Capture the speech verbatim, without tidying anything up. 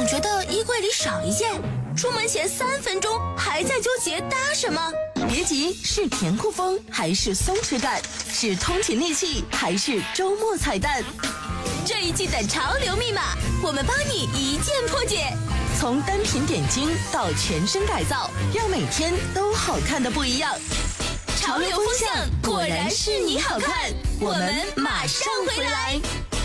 觉得衣柜里少一件，出门前三分钟还在纠结搭什么。 别急，是甜酷风还是松弛感？是通勤利器还是周末彩蛋？ 这一季的潮流密码，我们帮你一键破解。 从单品点睛到全身改造，让每天都好看的不一样。 潮流风向果然是你好看，我们马上回来。